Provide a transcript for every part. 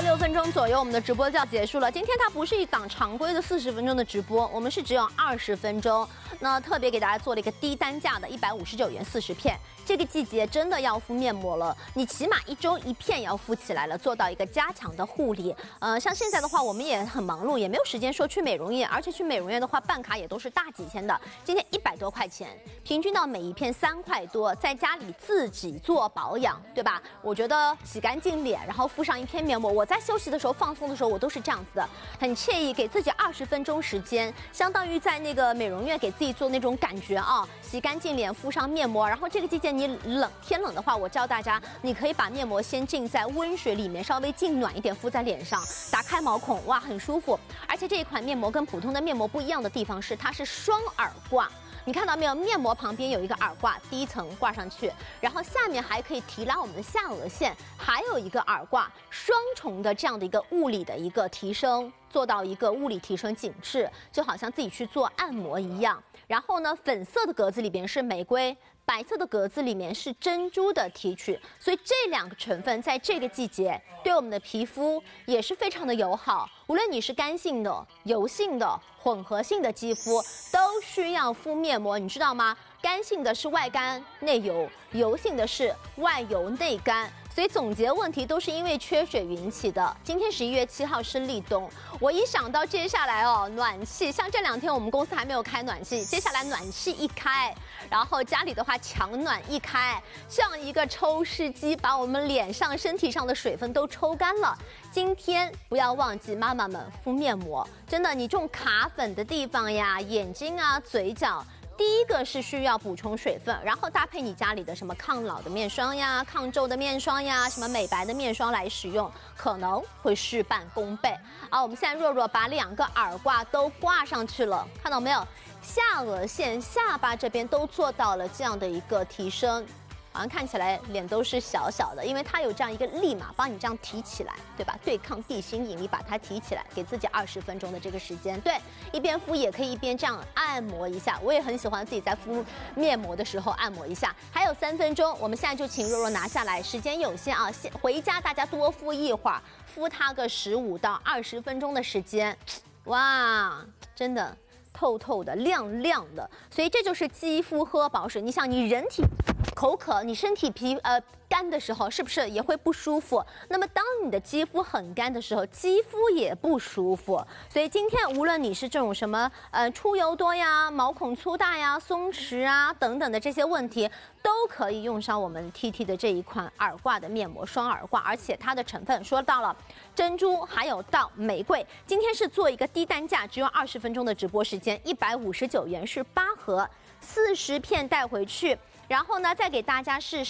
6分钟左右，我们的直播就要结束了。今天它不是一档常规的40分钟的直播，我们是只有20分钟。那特别给大家做了一个低单价的159元40片。这个季节真的要敷面膜了，你起码1周1片也要敷起来了，做到一个加强的护理。像现在的话，我们也很忙碌，也没有时间说去美容院，而且去美容院的话，办卡也都是大几千的。今天100多块钱，平均到每一片3块多，在家里自己做保养，对吧？我觉得洗干净脸，然后敷上一片面膜。我在休息的时候、放松的时候，我都是这样子的，很惬意，给自己20分钟时间，相当于在那个美容院给自己做那种感觉啊。洗干净脸，敷上面膜，然后这个季节你天冷的话，我教大家，你可以把面膜先浸在温水里面，稍微浸暖一点，敷在脸上，打开毛孔，哇，很舒服。而且这一款面膜跟普通的面膜不一样的地方是，它是双耳挂。你看到没有？面膜旁边有一个耳挂，第一层挂上去，然后下面还可以提拉我们的下颚线，还有一个耳挂，双重的这样的一个物理的一个提升，做到一个物理提升紧致，就好像自己去做按摩一样。然后呢，粉色的格子里边是玫瑰，白色的格子里面是珍珠的提取，所以这2个成分在这个季节对我们的皮肤也是非常的友好。无论你是干性的、油性的、混合性的肌肤，都需要敷面膜，你知道吗？干性的是外干内油，油性的是外油内干。所以总结问题都是因为缺水引起的。今天11月7号是立冬，我一想到接下来暖气，像这2天我们公司还没有开暖气，接下来暖气一开，然后家里的话强暖一开，像一个抽湿机，把我们脸上、身体上的水分都抽干了。今天不要忘记妈妈们敷面膜，真的，你这种卡粉的地方呀、眼睛啊、嘴角。第一个是需要补充水分，然后搭配你家里的什么抗老的面霜呀、抗皱的面霜呀、什么美白的面霜来使用，可能会事半功倍。我们现在若若把2个耳挂都挂上去了，看到没有？下颚线、下巴这边都做到了这样的一个提升。好像看起来脸都是小小的，因为它有这样一个力嘛，帮你这样提起来，对吧？对抗地心引力，把它提起来，给自己20分钟的这个时间。对，一边敷也可以一边这样按摩一下。我也很喜欢自己在敷面膜的时候按摩一下。还有3分钟，我们现在就请若若拿下来，时间有限啊，回家大家多敷一会儿，敷它个15到20分钟的时间。哇，真的透透的、亮亮的，所以这就是肌肤喝饱水。你想，你人体口渴，你身体干的时候，是不是也会不舒服？那么当你的肌肤很干的时候，肌肤也不舒服。所以今天无论你是这种什么出油多呀、毛孔粗大呀、松弛啊等等的这些问题，都可以用上我们 TT 的这一款耳挂的面膜，双耳挂，而且它的成分说到了珍珠，还有到玫瑰。今天是做一个低单价，只有20分钟的直播时间，159元是8盒，40片带回去。然后呢，再给大家是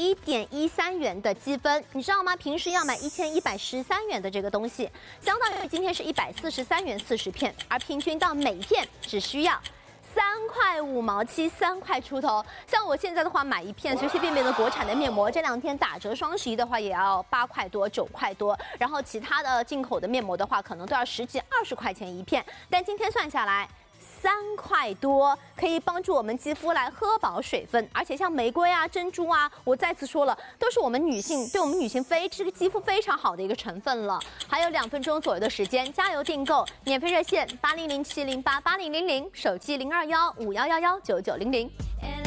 11.13元的积分，你知道吗？平时要买1113元的这个东西，相当于今天是143元40片，而平均到每片只需要3块5毛7，3块出头。像我现在的话，买一片随随便便的国产的面膜，这2天打折双11的话也要8块多、9块多，然后其他的进口的面膜的话，可能都要10几、20块钱一片，但今天算下来3块多，可以帮助我们肌肤来喝饱水分，而且像玫瑰啊、珍珠啊，我再次说了，都是我们女性对我们女性这个肌肤非常好的一个成分了。还有2分钟左右的时间，加油订购，免费热线8007088000，手机02151119900。